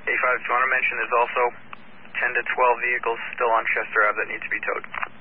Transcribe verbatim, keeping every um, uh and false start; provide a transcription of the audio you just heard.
eighty-five, just want to mention there's also ten to twelve vehicles still on Chester Ave that need to be towed.